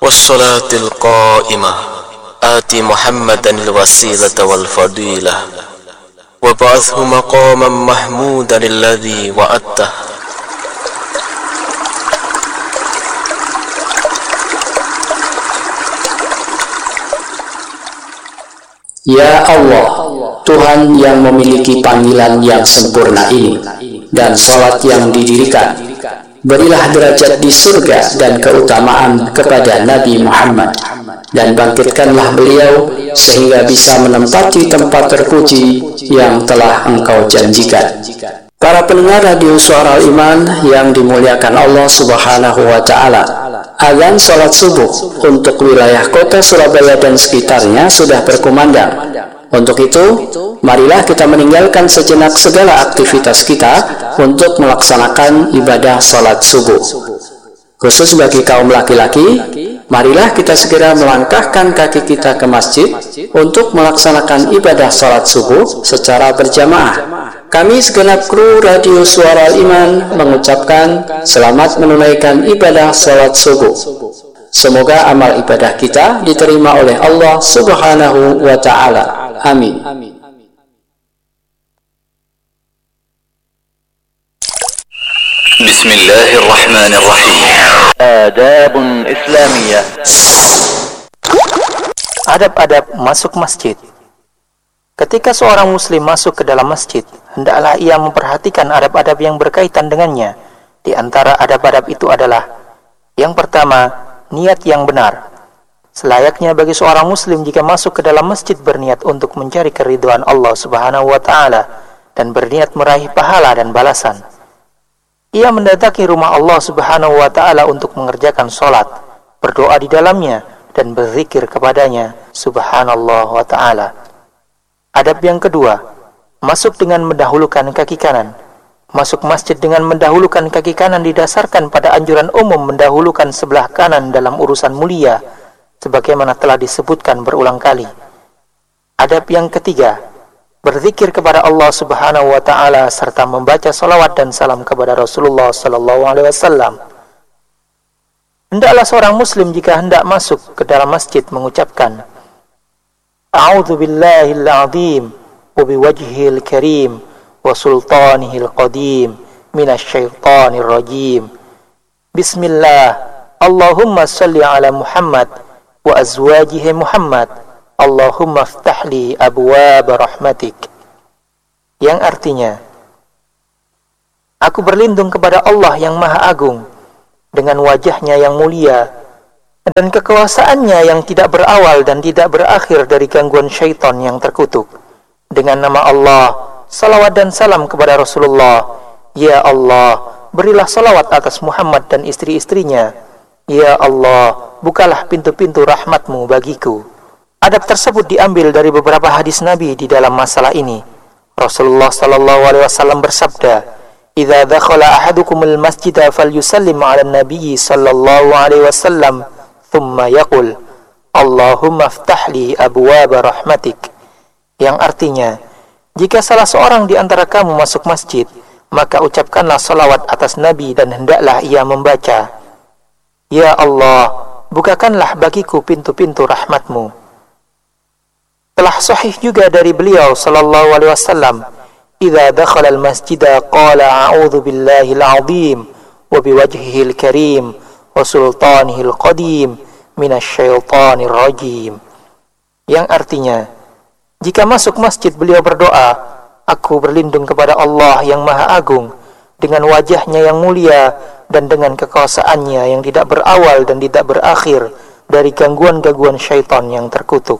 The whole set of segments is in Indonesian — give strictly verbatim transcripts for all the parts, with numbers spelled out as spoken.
والصلاة القائمة آت محمدا الوسيلة والفضيلة وابعثه مقاما محمودا الذي وعدته. Ya Allah, Tuhan yang memiliki panggilan yang sempurna ini dan sholat yang didirikan, berilah derajat di surga dan keutamaan kepada Nabi Muhammad, dan bangkitkanlah beliau sehingga bisa menempati tempat terpuji yang telah Engkau janjikan. Para pendengar radio Suara Iman yang dimuliakan Allah Subhanahu wa Ta'ala, azan sholat subuh untuk wilayah kota Surabaya dan sekitarnya sudah berkumandang. Untuk itu, marilah kita meninggalkan sejenak segala aktivitas kita untuk melaksanakan ibadah sholat subuh. Khusus bagi kaum laki-laki, marilah kita segera melangkahkan kaki kita ke masjid untuk melaksanakan ibadah sholat subuh secara berjamaah. Kami segenap kru Radio Suara Iman mengucapkan selamat menunaikan ibadah sholat subuh. Semoga amal ibadah kita diterima oleh Allah Subhanahu wa Ta'ala. Amin. Bismillahirrahmanirrahim. Adab Islamiyah. Adab-adab masuk masjid. Ketika seorang muslim masuk ke dalam masjid, hendaklah ia memperhatikan adab-adab yang berkaitan dengannya. Di antara adab-adab itu adalah: yang pertama, niat yang benar. Selayaknya bagi seorang muslim jika masuk ke dalam masjid berniat untuk mencari keridhaan Allah Subhanahu wa Ta'ala dan berniat meraih pahala dan balasan. Ia mendatangi rumah Allah Subhanahu wa Ta'ala untuk mengerjakan sholat, berdoa di dalamnya, dan berzikir kepadanya Subhanallah wa Ta'ala. Adab yang kedua, masuk dengan mendahulukan kaki kanan. Masuk masjid dengan mendahulukan kaki kanan didasarkan pada anjuran umum mendahulukan sebelah kanan dalam urusan mulia, sebagaimana telah disebutkan berulang kali. Adab yang ketiga, berzikir kepada Allah Subhanahu wa Ta'ala serta membaca salawat dan salam kepada Rasulullah sallallahu alaihi wasallam. Hendaklah seorang muslim jika hendak masuk ke dalam masjid mengucapkan: A'udzu billahil azim wa biwajhihil karim wa sultanihil qadim minasyaitonir rajim. Bismillah. Allahumma salli ala Muhammad wa azwajihi Muhammad. Allahumma ftahli abwaab rahmatik. Yang artinya, aku berlindung kepada Allah yang Maha Agung dengan wajahnya yang mulia dan kekuasaannya yang tidak berawal dan tidak berakhir dari gangguan syaitan yang terkutuk. Dengan nama Allah, salawat dan salam kepada Rasulullah. Ya Allah, berilah salawat atas Muhammad dan istri-istrinya. Ya Allah, bukalah pintu-pintu rahmatmu bagiku. Adab tersebut diambil dari beberapa hadis Nabi di dalam masalah ini. Rasulullah sallallahu alaihi wasallam bersabda, "Idza dakhala ahadukumul masjida falyusallim 'alan nabiyyi sallallahu alaihi wasallam, thumma yaqul, Allahumma ftahli abwaab rahmatik." Yang artinya, jika salah seorang di antara kamu masuk masjid, maka ucapkanlah salawat atas Nabi dan hendaklah ia membaca, Ya Allah, bukakanlah bagiku pintu-pintu rahmatmu. Telah sahih juga dari beliau sallallahu alaihi wasallam, "Idza dakhala al-masjida qala a'udzu billahil 'azim wa biwajhihil karim wa sultanihil qadim minasyaitonir rajim." Yang artinya, jika masuk masjid beliau berdoa, aku berlindung kepada Allah yang Maha Agung dengan wajahnya yang mulia dan dengan kekuasaannya yang tidak berawal dan tidak berakhir dari gangguan-gangguan syaitan yang terkutuk.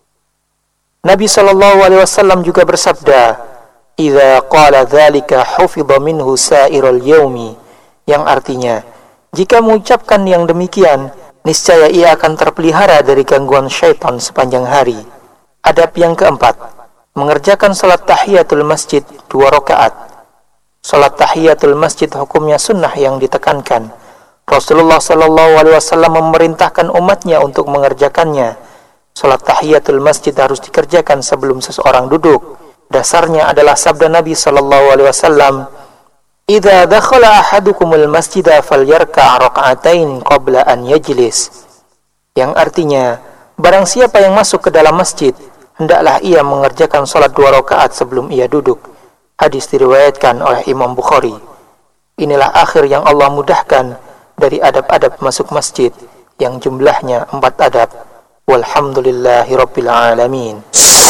Nabi sallallahu alaihi wasallam juga bersabda, "Idza qala dzalika hufidha minhu sa'irul yaumi." Yang artinya, jika mengucapkan yang demikian, niscaya ia akan terpelihara dari gangguan syaitan sepanjang hari. Adab yang keempat, mengerjakan salat tahiyatul masjid dua rakaat. Salat tahiyatul masjid hukumnya sunnah yang ditekankan. Rasulullah sallallahu alaihi wasallam memerintahkan umatnya untuk mengerjakannya. Salat tahiyatul masjid harus dikerjakan sebelum seseorang duduk. Dasarnya adalah sabda Nabi sallallahu alaihi wasallam, "Idza dakhala ahadukumul masjida falyarka' rak'atain qabla an yajlis." yang artinya, barang siapa yang masuk ke dalam masjid, hendaklah ia mengerjakan salat dua rakaat sebelum ia duduk. Hadis diriwayatkan oleh Imam Bukhari. Inilah akhir yang Allah mudahkan dari adab-adab masuk masjid yang jumlahnya empat adab. Walhamdulillahi Rabbil Alamin.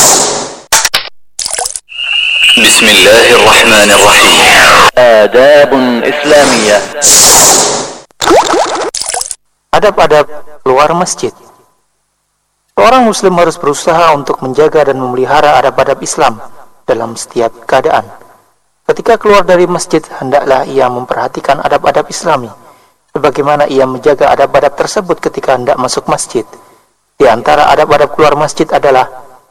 Bismillahirrahmanirrahim. Adabun Islamiyah. Adab-adab keluar masjid. Seorang muslim harus berusaha untuk menjaga dan memelihara adab-adab Islam dalam setiap keadaan. Ketika keluar dari masjid, hendaklah ia memperhatikan adab-adab Islami, sebagaimana ia menjaga adab-adab tersebut ketika hendak masuk masjid. Di antara adab-adab keluar masjid adalah: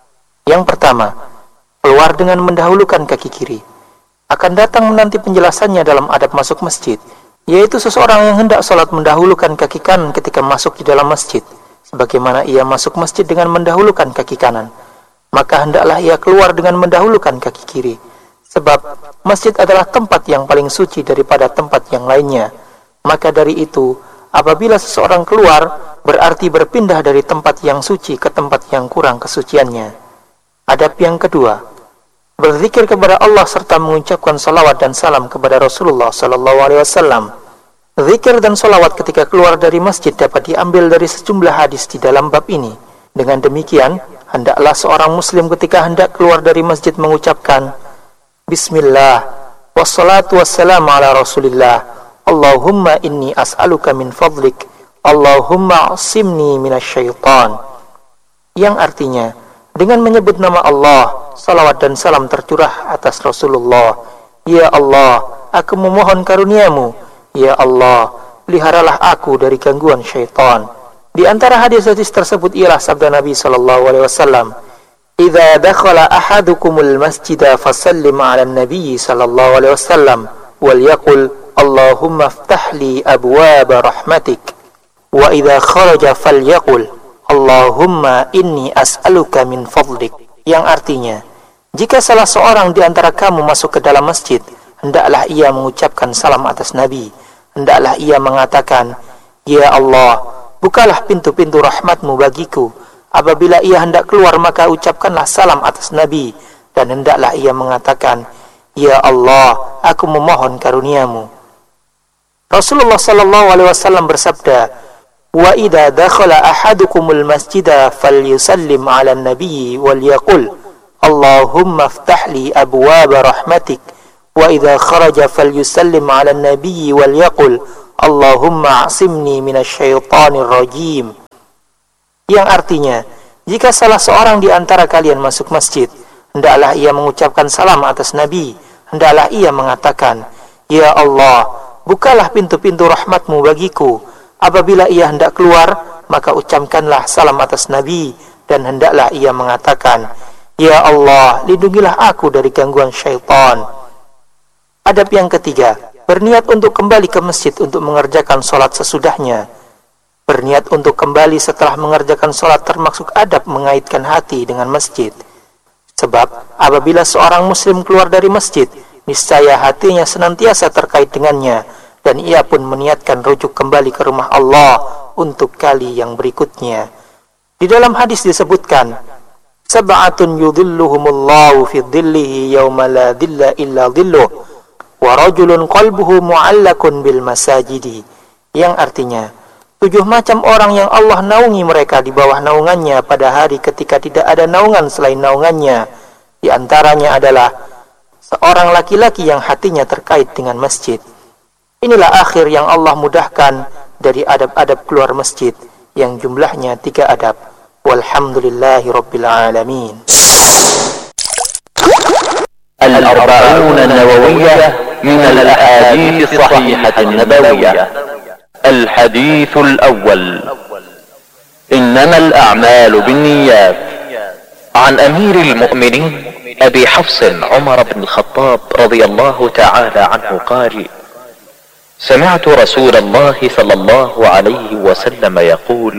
yang pertama, keluar dengan mendahulukan kaki kiri. Akan datang menanti penjelasannya dalam adab masuk masjid, yaitu seseorang yang hendak sholat mendahulukan kaki kanan ketika masuk di dalam masjid, sebagaimana ia masuk masjid dengan mendahulukan kaki kanan, maka hendaklah ia keluar dengan mendahulukan kaki kiri, sebab masjid adalah tempat yang paling suci daripada tempat yang lainnya. Maka dari itu, apabila seseorang keluar, berarti berpindah dari tempat yang suci ke tempat yang kurang kesuciannya. Adab yang kedua, berzikir kepada Allah serta mengucapkan salawat dan salam kepada Rasulullah sallallahu alaihi wasallam. Zikir dan salawat ketika keluar dari masjid dapat diambil dari sejumlah hadis di dalam bab ini. Dengan demikian, hendaklah seorang muslim ketika hendak keluar dari masjid mengucapkan Bismillah, wassalatu wassalamu ala Rasulillah, Allahumma inni as'aluka min fadlik, Allahumma asimni minasyaitan. Yang artinya, dengan menyebut nama Allah, salawat dan salam tercurah atas Rasulullah. Ya Allah, aku memohon karuniamu. Ya Allah, peliharalah aku dari gangguan syaitan. Di antara hadis-hadis tersebut ialah sabda Nabi sallallahu alaihi wasallam, "Idza dakhala ahadukumul masjida fasallim 'alan nabiy sallallahu alaihi wasallam wal yaqul Allahumma iftah li abwaaba rahmatik. Wa idza kharaja falyaqul Allahumma inni as'aluka min fadlik." Yang artinya, jika salah seorang di antara kamu masuk ke dalam masjid, hendaklah ia mengucapkan salam atas Nabi. Hendaklah ia mengatakan, Ya Allah, bukalah pintu-pintu rahmatmu bagiku. Apabila ia hendak keluar, maka ucapkanlah salam atas Nabi. Dan hendaklah ia mengatakan, Ya Allah, aku memohon karuniamu. Rasulullah sallallahu alaihi wasallam bersabda, Wa idza dakhala ahadukumul masjida falyusallim 'alan nabiyyi wal yaqul Allahumma iftah li abwaaba rahmatik. Wa idza kharaja falyusallim 'alan nabiyyi wal yaqul Allahumma asimni minasyaitonir rajim. Yang artinya, jika salah seorang di antara kalian masuk masjid, hendaklah ia mengucapkan salam atas Nabi. Hendaklah ia mengatakan, Ya Allah, bukalah pintu-pintu rahmatmu bagiku. Apabila ia hendak keluar, maka ucapkanlah salam atas Nabi, dan hendaklah ia mengatakan, Ya Allah, lindungilah aku dari gangguan syaitan. Adab yang ketiga, berniat untuk kembali ke masjid untuk mengerjakan sholat sesudahnya. Berniat untuk kembali setelah mengerjakan sholat termasuk adab mengaitkan hati dengan masjid. Sebab apabila seorang muslim keluar dari masjid, niscaya hatinya senantiasa terkait dengannya, dan ia pun meniatkan rujuk kembali ke rumah Allah untuk kali yang berikutnya. Di dalam hadis disebutkan, Sab'atun yudhilluhumullahu fi dhillihi yawma la dhilla illa dhilluh, wa rajulun qalbuhu mu'allakun bil masajidi. Yang artinya, tujuh macam orang yang Allah naungi mereka di bawah naungannya pada hari ketika tidak ada naungan selain naungannya. Di antaranya adalah seorang laki-laki yang hatinya terkait dengan masjid. Inilah akhir yang Allah mudahkan dari adab-adab keluar masjid yang jumlahnya tiga adab. Walhamdulillahi Rabbil Alamin. Al-Arba'un An-Nawawiyyah min al-Ahadith As-Sahihah An-Nabawiyyah. Al-Hadith Al-Awwal, Innama al-a'malu bin-niyyat. An Amir al-Mu'minin Abi Hafs Umar bin Al-Khattab radhiyallahu ta'ala anhu qala سمعت رسول الله صلى الله عليه وسلم يقول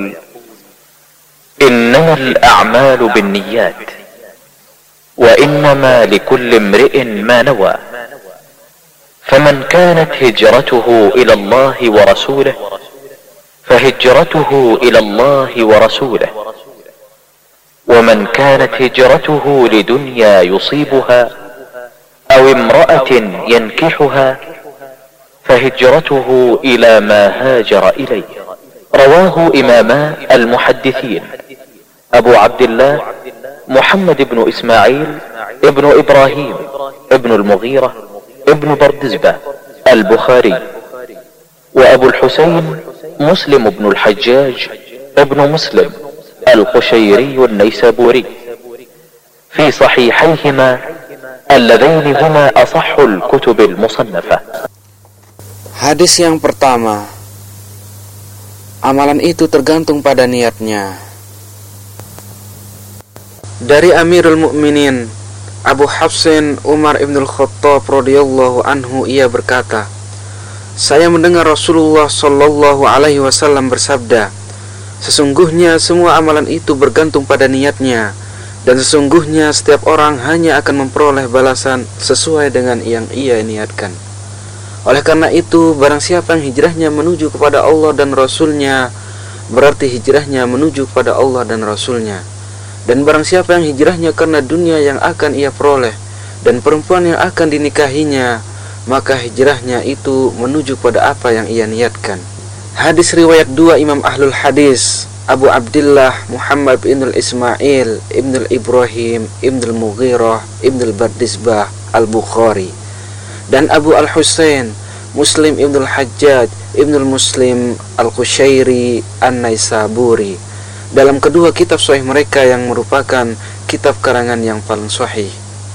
إنما الأعمال بالنيات وإنما لكل امرئ ما نوى فمن كانت هجرته إلى الله ورسوله فهجرته إلى الله ورسوله، ومن كانت هجرته لدنيا يصيبها أو امرأة ينكحها فهجرته إلى ما هاجر إليه. رواه إماما المحدثين أبو عبد الله محمد بن إسماعيل ابن إبراهيم ابن المغيرة ابن بردزبة البخاري، وأبو الحسين مسلم بن الحجاج ابن مسلم القشيري النيسابوري في صحيحيهما اللذين هما أصح الكتب المصنفة. Hadis yang pertama, amalan itu tergantung pada niatnya. Dari Amirul Mukminin Abu Hafsin Umar ibn al-Khattab radhiyallahu anhu, ia berkata, saya mendengar Rasulullah sallallahu alaihi wasallam bersabda, sesungguhnya semua amalan itu bergantung pada niatnya, dan sesungguhnya setiap orang hanya akan memperoleh balasan sesuai dengan yang ia niatkan. Oleh karena itu, barang siapa yang hijrahnya menuju kepada Allah dan Rasulnya, berarti hijrahnya menuju kepada Allah dan Rasulnya. Dan barang siapa yang hijrahnya karena dunia yang akan ia peroleh dan perempuan yang akan dinikahinya, maka hijrahnya itu menuju pada apa yang ia niatkan. Hadis riwayat dua Imam Ahlul Hadis, Abu Abdullah Muhammad bin Ismail ibn Ibrahim ibn Mughirah ibn Bardizbah al-Bukhari, dan Abu Al-Husain Muslim ibn Hajjaj ibn Muslim al-Qushairi an-Naisaburi, dalam kedua kitab sahih mereka yang merupakan kitab karangan yang paling sahih.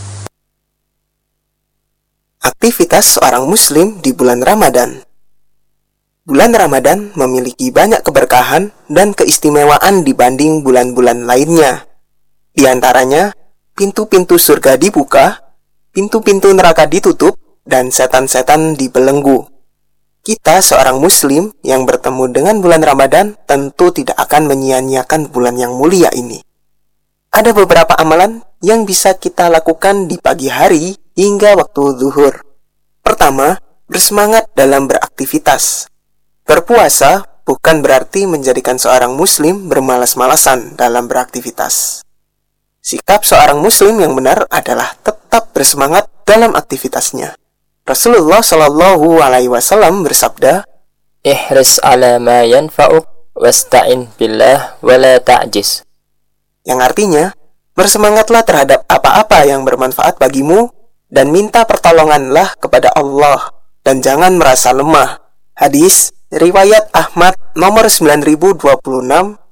Aktivitas seorang muslim di bulan Ramadan. Bulan Ramadan memiliki banyak keberkahan dan keistimewaan dibanding bulan-bulan lainnya. Di antaranya, pintu-pintu surga dibuka, pintu-pintu neraka ditutup, dan setan-setan dibelenggu. Kita seorang muslim yang bertemu dengan bulan Ramadan tentu tidak akan menyia-nyiakan bulan yang mulia ini. Ada beberapa amalan yang bisa kita lakukan di pagi hari hingga waktu zuhur. Pertama, bersemangat dalam beraktivitas. Berpuasa bukan berarti menjadikan seorang muslim bermalas-malasan dalam beraktivitas. Sikap seorang muslim yang benar adalah tetap bersemangat dalam aktivitasnya. Rasulullah Shallallahu Alaihi Wasallam bersabda, "Ihris ala ma yanfa'uk wasta'in billah wala ta'jiz." Yang artinya, bersemangatlah terhadap apa-apa yang bermanfaat bagimu dan minta pertolonganlah kepada Allah dan jangan merasa lemah. Hadis riwayat Ahmad nomor sembilan ribu dua puluh enam